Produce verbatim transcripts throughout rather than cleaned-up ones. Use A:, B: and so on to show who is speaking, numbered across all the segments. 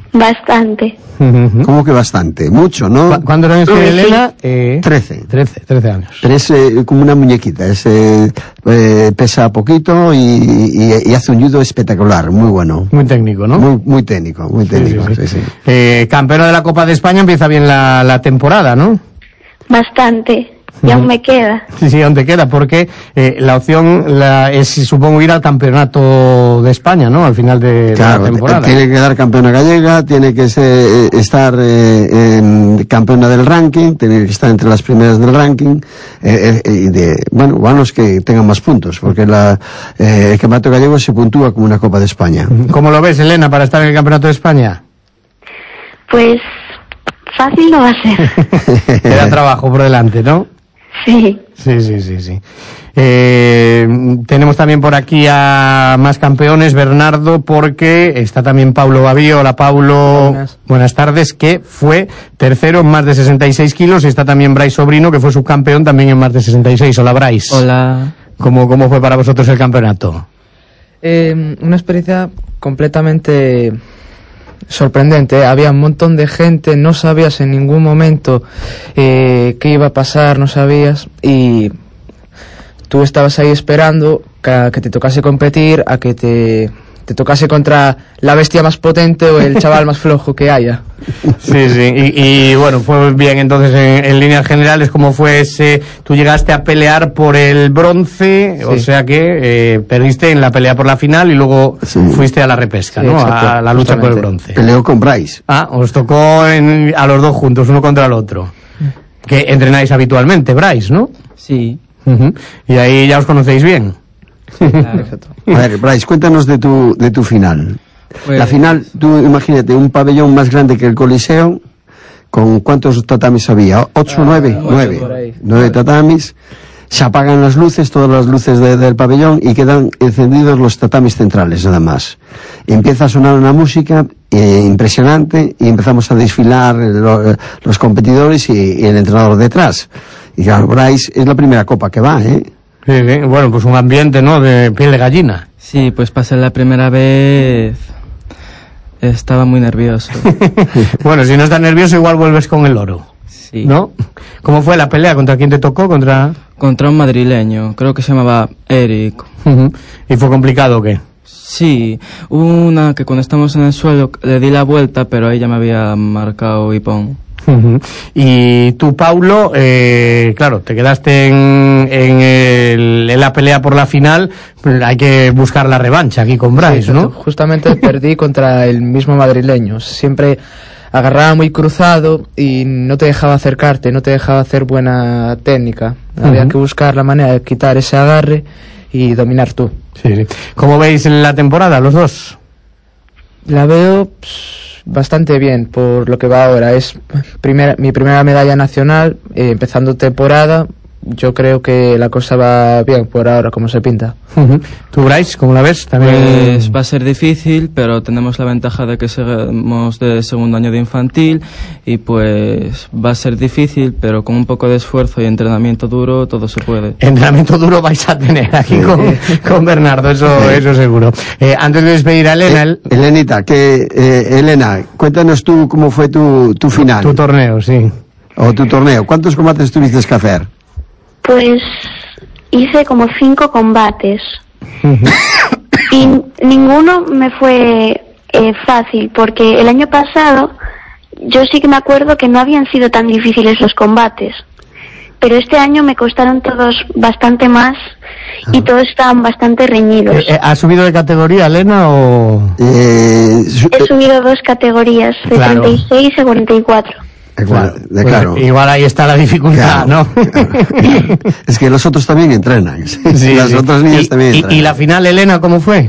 A: Bastante.
B: ¿Cómo que bastante? Mucho, ¿no?
C: ¿Cuántos años tiene Elena?
B: Eh, trece.
C: Trece, trece años.
B: Pero es eh, como una muñequita, es, eh, eh, pesa poquito y, y, y hace un judo espectacular, muy bueno.
C: Muy técnico, ¿no?
B: Muy, muy técnico, muy técnico, sí, sí. sí, sí.
C: Eh, campeona de la Copa de España, empieza bien la, la temporada, ¿no?
A: Bastante. Y aún me queda.
C: Sí, sí, aún te queda, porque eh, la opción la, es, supongo, ir al campeonato de España, ¿no? Al final de,
B: claro,
C: de la temporada.
B: Tiene que quedar campeona gallega, tiene que ser, estar eh, en campeona del ranking, tiene que estar entre las primeras del ranking, eh, eh, y de, bueno, bueno, los que tengan más puntos, porque la, eh, el campeonato gallego se puntúa como una Copa de España.
C: ¿Cómo lo ves, Elena, para estar en el campeonato de España?
A: Pues fácil no va a ser.
C: Queda trabajo por delante, ¿no?
A: Sí.
C: Sí, sí, sí, sí. Eh, tenemos también por aquí a más campeones, Bernardo, porque está también Paulo Bavío. Hola, Paulo. Buenas. Buenas tardes, que fue tercero en más de sesenta y seis kilos. Y está también Brais Sobrino, que fue subcampeón también en más de sesenta y seis. Hola, Brais.
D: Hola.
C: ¿Cómo, cómo fue para vosotros el campeonato?
D: Eh, una experiencia completamente sorprendente. Había un montón de gente, no sabías en ningún momento eh, qué iba a pasar, no sabías, y tú estabas ahí esperando a que te tocase competir, a que te, te tocase contra la bestia más potente o el chaval más flojo que haya.
C: Sí, sí, y, y bueno, fue bien entonces en, en líneas generales. ¿Cómo fue ese? Tú llegaste a pelear por el bronce, sí. O sea que eh, perdiste en la pelea por la final y luego sí. Fuiste a la repesca, sí, ¿no? Exacto, a la lucha por el bronce.
B: Peleó con Brais.
C: Ah, os tocó en, a los dos juntos, uno contra el otro. Que entrenáis habitualmente, Brais, ¿no?
D: Sí.
C: Uh-huh. Y ahí ya os conocéis bien.
D: Sí, claro, exacto.
B: A ver, Brais, cuéntanos de tu, de tu final. Pues, la final, tú imagínate, un pabellón más grande que el Coliseo, ¿con cuántos tatamis había? ¿Ocho, uh, nueve?
D: Ocho,
B: nueve. Nueve tatamis. Se apagan las luces, todas las luces de, del pabellón, y quedan encendidos los tatamis centrales, nada más. Y empieza a sonar una música eh, impresionante, y empezamos a desfilar lo, los competidores y, y el entrenador detrás. Y claro, Brais es la primera copa que va, ¿eh?
C: Sí, sí, bueno, pues un ambiente, ¿no?, de piel de gallina.
D: Sí, pues pasé la primera vez, estaba muy nervioso.
C: Bueno, si no estás nervioso igual vuelves con el oro.
D: Sí.
C: ¿No? ¿Cómo fue la pelea? ¿Contra quién te tocó? ¿Contra...?
D: Contra un madrileño, creo que se llamaba Eric.
C: Uh-huh. ¿Y fue complicado o qué?
D: Sí, una que cuando estamos en el suelo le di la vuelta, pero ella me había marcado hipón.
C: Uh-huh. Y tú, Paulo, eh, claro, te quedaste en, en, el, en la pelea por la final. Hay que buscar la revancha aquí con Brais, sí, ¿no?
D: Justamente perdí contra el mismo madrileño. Siempre agarraba muy cruzado y no te dejaba acercarte, no te dejaba hacer buena técnica. Uh-huh. Había que buscar la manera de quitar ese agarre y dominar tú.
C: Sí, sí. ¿Cómo veis la temporada, los dos?
D: La veo pss, bastante bien por lo que va ahora. Es primera, mi primera medalla nacional, eh, empezando temporada. Yo creo que la cosa va bien por ahora, como se pinta.
C: Uh-huh. ¿Tú, Brais, cómo la ves? ¿También?
D: Pues va a ser difícil, pero tenemos la ventaja de que somos de segundo año de infantil y pues va a ser difícil, pero con un poco de esfuerzo y entrenamiento duro todo se puede.
C: Entrenamiento duro vais a tener aquí con, con Bernardo, eso, eso seguro. Eh, antes de despedir a Elena... El...
B: Elenita, que, eh, Elena, cuéntanos tú cómo fue tu, tu final.
C: Tu torneo, sí.
B: O tu torneo. ¿Cuántos combates tuviste que hacer?
A: Pues hice como cinco combates y ninguno me fue eh, fácil, porque el año pasado yo sí que me acuerdo que no habían sido tan difíciles los combates, pero este año me costaron todos bastante más y todos estaban bastante reñidos.
C: Eh, ¿Has subido de categoría, Elena, o...?
B: Eh,
A: He subido dos categorías, de claro. treinta y seis a cuarenta y cuatro.
B: Claro, de, claro.
C: Pues igual ahí está la dificultad, claro, ¿no?
B: Claro. Es que los otros también entrenan. Sí, las sí. otras niñas
C: y,
B: también entrenan.
C: ¿Y, ¿Y la final, Elena, cómo fue?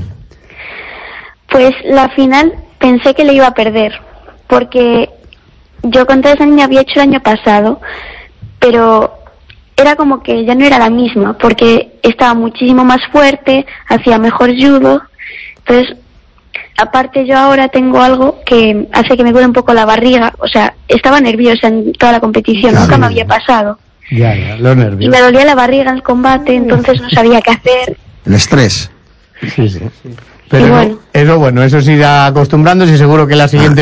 A: Pues la final pensé que le iba a perder, porque yo contra esa niña había hecho el año pasado, pero era como que ya no era la misma, porque estaba muchísimo más fuerte, hacía mejor judo. Entonces, aparte yo ahora tengo algo que hace que me duele un poco la barriga, o sea, estaba nerviosa en toda la competición, claro, nunca me había pasado.
C: Ya, ya, los nervios.
A: Y me dolía la barriga en el combate, entonces no sabía qué hacer.
B: El estrés.
C: Sí, sí. Pero bueno. Eso, bueno, eso sí, acostumbrándose, seguro que la siguiente